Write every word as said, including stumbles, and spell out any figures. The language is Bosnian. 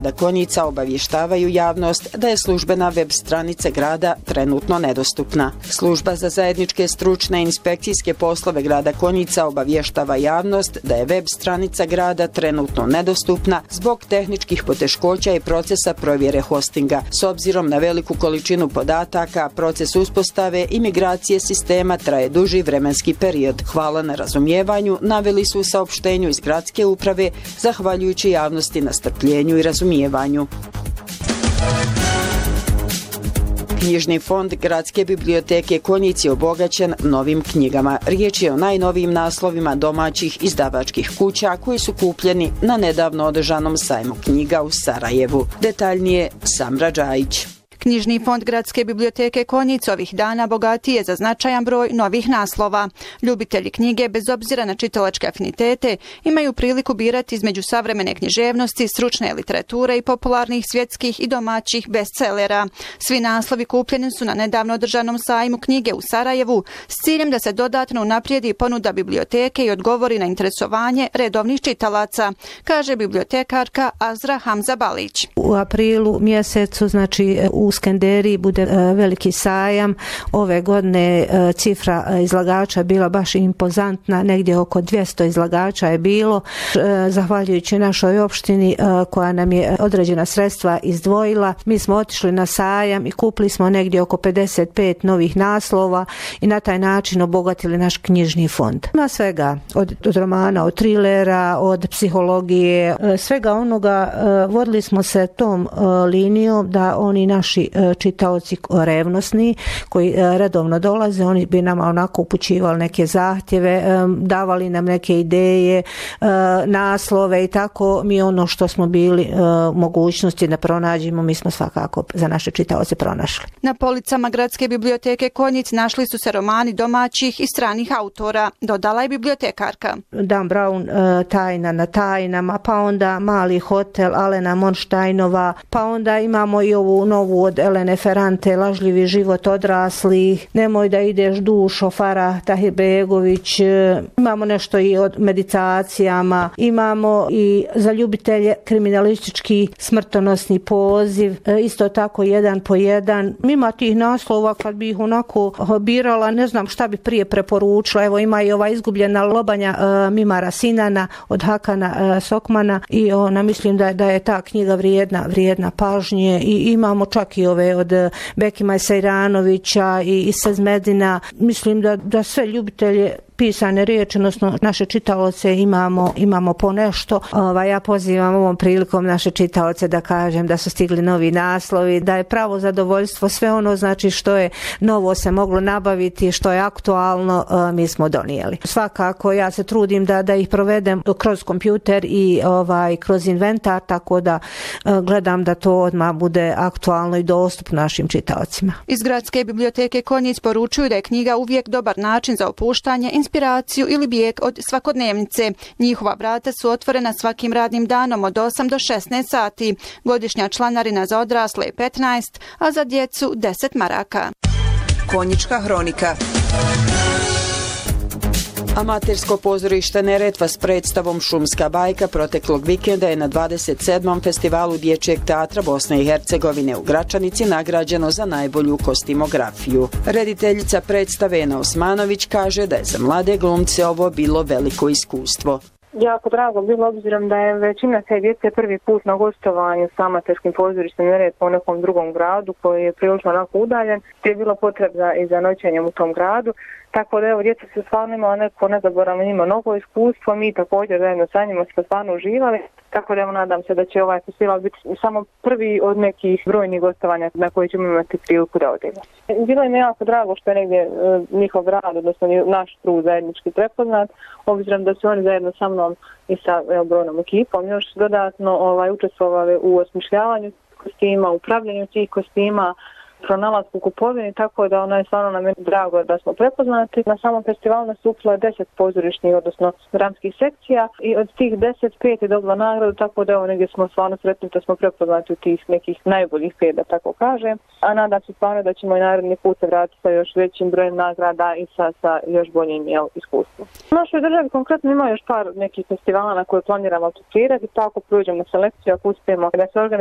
Da Konjica obavještavaju javnost da je službena web stranica grada trenutno nedostupna. Služba za zajedničke stručne i inspekcijske poslove grada Konjica obavještava javnost da je web stranica grada trenutno nedostupna zbog tehničkih poteškoća i procesa provjere hostinga. S obzirom na veliku količinu podataka, proces uspostave i migracije sistema traje duži vremenski period. Hvala na razumijevanju, naveli su u saopštenju iz gradske uprave, zahvaljujući javnosti na strpljenju i razumijevanju. Knjižni fond Gradske biblioteke Konjic je obogaćen novim knjigama. Riječ je o najnovijim naslovima domaćih izdavačkih kuća koji su kupljeni na nedavno održanom sajmu knjiga u Sarajevu. Detaljnije Samra Džajić. Knjižni fond Gradske biblioteke Konjic ovih dana bogatiji je za značajan broj novih naslova. Ljubitelji knjige, bez obzira na čitalačke afinitete, imaju priliku birati između savremene književnosti, stručne literature i popularnih svjetskih i domaćih bestselera. Svi naslovi kupljeni su na nedavno održanom sajmu knjige u Sarajevu s ciljem da se dodatno unaprijedi ponuda biblioteke i odgovori na interesovanje redovnih čitalaca, kaže bibliotekarka Azra Hamza-Balić. U aprilu mjesecu, znači u Skenderiji bude veliki sajam. Ove godine cifra izlagača bila baš impozantna, negdje oko dvjesto izlagača je bilo. Zahvaljujući našoj opštini koja nam je određena sredstva izdvojila, mi smo otišli na sajam i kupili smo negdje oko pedeset pet novih naslova i na taj način obogatili naš knjižni fond. Ima svega, od, od romana, od trilera, od psihologije, svega onoga. Vodili smo se tom linijom da oni naši čitaoci revnosni koji redovno dolaze, oni bi nam onako upućivali neke zahtjeve, davali nam neke ideje, naslove i tako. Mi ono što smo bili mogućnosti da pronađemo, mi smo svakako za naše čitaoce pronašli. Na policama Gradske biblioteke Konjic našli su se romani domaćih i stranih autora, dodala je bibliotekarka. Dan Brown, Tajna na tajnama, pa onda Mali hotel Alena Monštajnova, pa onda imamo i ovu novu od Elene Ferrante, Lažljivi život odraslih, Nemoj da ideš dušo, Farah Tahirbegović, imamo nešto i od meditacijama, imamo i za ljubitelje kriminalistički smrtonosni poziv, isto tako jedan po jedan. Ima tih naslova kad bi ih onako birala, ne znam šta bi prije preporučila. Evo ima i ova Izgubljena lobanja uh, Mimara Sinana od Hakana uh, Sokmana i ona mislim da, da je ta knjiga vrijedna, vrijedna pažnje i imamo čak i ove od Bekima Sejranovića i Isa Zmedina. Mislim da, da sve ljubitelje pisane riječi, odnosno naše čitaoce imamo, imamo po nešto. Ova, ja pozivam ovom prilikom naše čitaoce da kažem da su stigli novi naslovi, da je pravo zadovoljstvo sve ono znači što je novo se moglo nabaviti, što je aktualno, mi smo donijeli. Svakako ja se trudim da, da ih provedem kroz kompjuter i ovaj, kroz inventar, tako da gledam da to odmah bude aktualno i dostupno našim čitaocima. Iz Gradske biblioteke Konjic poručuju da je knjiga uvijek dobar način za opuštanje, inspiraciju ili bijeg od svakodnevnice. Njihova vrata su otvorena svakim radnim danom od osam do šesnaest sati. Godišnja članarina za odrasle je petnaest, a za djecu deset maraka. Konjička hronika. Amatersko pozorište Neretva s predstavom Šumska bajka proteklog vikenda je na dvadeset sedmom festivalu dječjeg teatra Bosne i Hercegovine u Gračanici nagrađeno za najbolju kostimografiju. Rediteljica predstave Ena Osmanović kaže da je za mlade glumce ovo bilo veliko iskustvo. Jako drago bilo obzirom da je većina te djece prvi put na gostovanju s amaterskim pozorištem Neretva u nekom drugom gradu koji je prilično onako udaljen, gdje je bilo potreba i za noćenjem u tom gradu. Tako da evo, djeca se stvarno imala neko nezaboravno njima novo iskustvo, mi također zajedno sa njima smo stvarno uživali. Tako da evo, nadam se da će ovaj festival biti samo prvi od nekih brojnih gostovanja na koji ćemo imati priliku da odemo. Bilo im je jako drago što je negdje uh, njihov rad, odnosno naš trud zajednički prepoznat, obzirom da su oni zajedno sa mnom i sa evo, brojnom ekipom još dodatno ovaj, učestvovali u osmišljavanju kostima, upravljanju tih kostima, pronalasku u kupovini, tako da ona je stvarno nam je drago da smo prepoznati. Na samom festivalu nastupilo je deset pozorišnih, odnosno dramskih sekcija i od tih deset pet je dobila nagradu, tako da evo negdje smo stvarno sretni da smo prepoznati u tih nekih najboljih pet, da tako kažem. A nadam se stvarno da ćemo i naredni put se vratiti sa još većim brojem nagrada i sa, sa još boljim jel, iskustvom. U našoj državi konkretno ima još par nekih festivala na koje planiramo aplicirati, tako prođemo selekciju ako uspijemo da se organizujemo